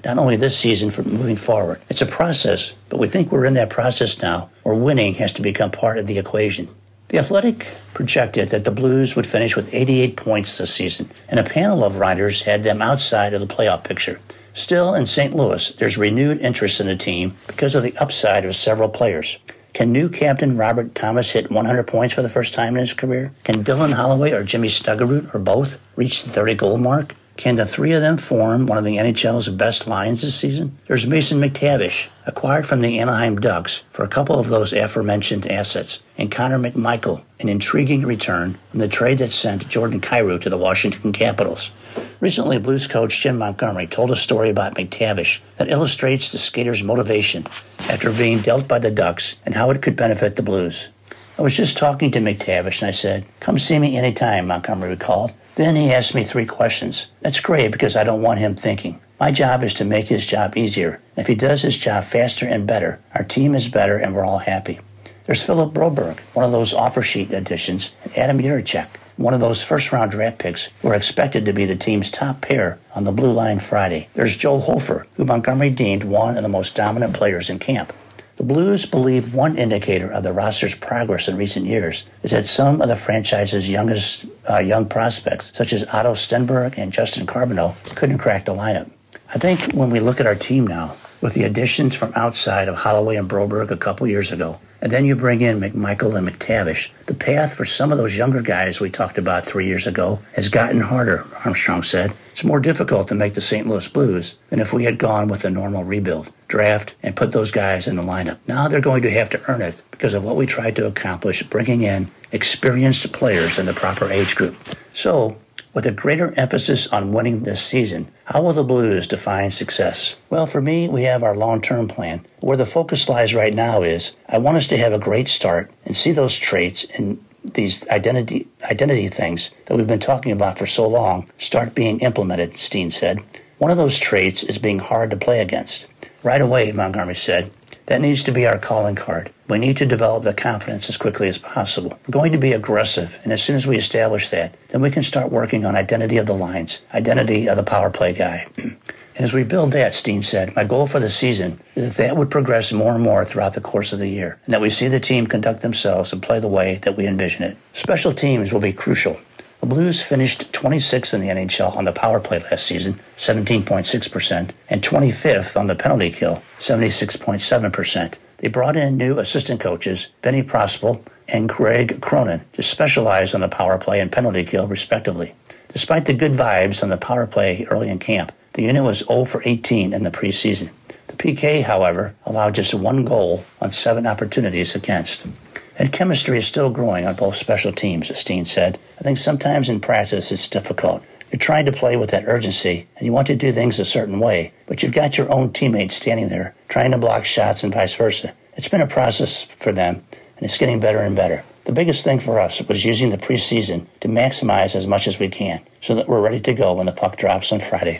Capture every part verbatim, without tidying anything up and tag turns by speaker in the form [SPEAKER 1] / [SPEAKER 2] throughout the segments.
[SPEAKER 1] not only this season, for moving forward. It's a process, but we think we're in that process now where winning has to become part of the equation. The Athletic projected that the Blues would finish with eighty-eight points this season, and a panel of writers had them outside of the playoff picture. Still, in Saint Louis, there's renewed interest in the team because of the upside of several players. Can new captain Robert Thomas hit one hundred points for the first time in his career? Can Dylan Holloway or Jimmy Stuggerud, or both, reach the thirty-goal mark? Can the three of them form one of the N H L's best lines this season? There's Mason McTavish, acquired from the Anaheim Ducks for a couple of those aforementioned assets, and Connor McMichael, an intriguing return from the trade that sent Jordan Kyrou to the Washington Capitals. Recently, Blues coach Jim Montgomery told a story about McTavish that illustrates the skater's motivation after being dealt by the Ducks and how it could benefit the Blues. I was just talking to McTavish and I said, "Come see me anytime," Montgomery recalled. Then he asked me three questions. That's great because I don't want him thinking. My job is to make his job easier. And if he does his job faster and better, our team is better and we're all happy. There's Philip Broberg, one of those offer sheet additions, and Adam Yurachek, one of those first-round draft picks who are expected to be the team's top pair on the blue line Friday. There's Joel Hofer, who Montgomery deemed one of the most dominant players in camp. The Blues believe one indicator of the roster's progress in recent years is that some of the franchise's youngest uh, young prospects, such as Otto Stenberg and Justin Carbonneau, couldn't crack the lineup. I think when we look at our team now, with the additions from outside of Holloway and Broberg a couple years ago, and then you bring in McMichael and McTavish, the path for some of those younger guys we talked about three years ago has gotten harder, Armstrong said. It's more difficult to make the Saint Louis Blues than if we had gone with a normal rebuild, draft, and put those guys in the lineup. Now they're going to have to earn it because of what we tried to accomplish, bringing in experienced players in the proper age group. So, with a greater emphasis on winning this season, how will the Blues define success? Well, for me, we have our long-term plan. Where the focus lies right now is, I want us to have a great start and see those traits and these identity identity things that we've been talking about for so long start being implemented, Steen said. One of those traits is being hard to play against. Right away, Montgomery said, that needs to be our calling card. We need to develop the confidence as quickly as possible. We're going to be aggressive, and as soon as we establish that, then we can start working on identity of the lines, identity of the power play guy. And as we build that, Steen said, my goal for the season is that that would progress more and more throughout the course of the year, and that we see the team conduct themselves and play the way that we envision it. Special teams will be crucial. The Blues finished twenty-sixth in the N H L on the power play last season, seventeen point six percent, and twenty-fifth on the penalty kill, seventy-six point seven percent. They brought in new assistant coaches, Benny Prospel and Greg Cronin, to specialize on the power play and penalty kill, respectively. Despite the good vibes on the power play early in camp, the unit was zero for eighteen in the preseason. The P K, however, allowed just one goal on seven opportunities against. And chemistry is still growing on both special teams, Steen said. I think sometimes in practice it's difficult. You're trying to play with that urgency, and you want to do things a certain way, but you've got your own teammates standing there trying to block shots and vice versa. It's been a process for them, and it's getting better and better. The biggest thing for us was using the preseason to maximize as much as we can so that we're ready to go when the puck drops on Friday.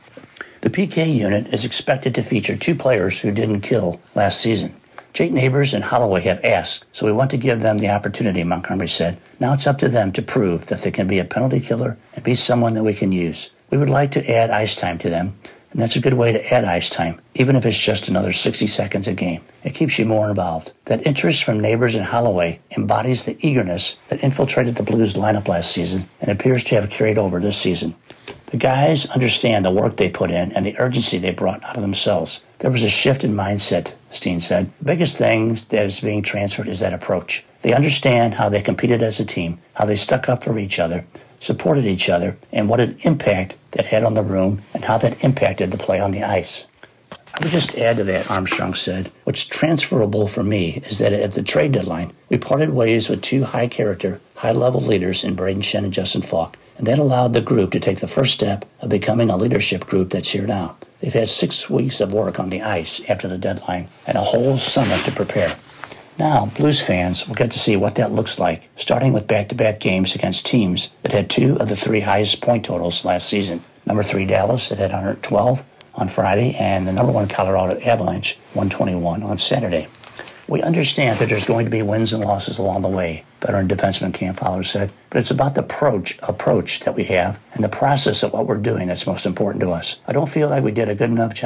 [SPEAKER 1] The P K unit is expected to feature two players who didn't kill last season. Jake Neighbors and Holloway have asked, so we want to give them the opportunity, Montgomery said. Now it's up to them to prove that they can be a penalty killer and be someone that we can use. We would like to add ice time to them, and that's a good way to add ice time, even if it's just another sixty seconds a game. It keeps you more involved. That interest from Neighbors and Holloway embodies the eagerness that infiltrated the Blues lineup last season and appears to have carried over this season. The guys understand the work they put in and the urgency they brought out of themselves. There was a shift in mindset, Steen said. The biggest thing that is being transferred is that approach. They understand how they competed as a team, how they stuck up for each other, supported each other, and what an impact that had on the room and how that impacted the play on the ice. I would just add to that, Armstrong said, what's transferable for me is that at the trade deadline, we parted ways with two high-character, high-level leaders in Braden Shen and Justin Falk, and that allowed the group to take the first step of becoming a leadership group that's here now. They've had six weeks of work on the ice after the deadline and a whole summer to prepare. Now, Blues fans will get to see what that looks like, starting with back-to-back games against teams that had two of the three highest point totals last season. Number three, Dallas, that had one hundred twelve on Friday, and the number one Colorado Avalanche, one twenty-one on Saturday. We understand that there's going to be wins and losses along the way, veteran defenseman Cam Fowler said, but it's about the approach, approach that we have and the process of what we're doing that's most important to us. I don't feel like we did a good enough job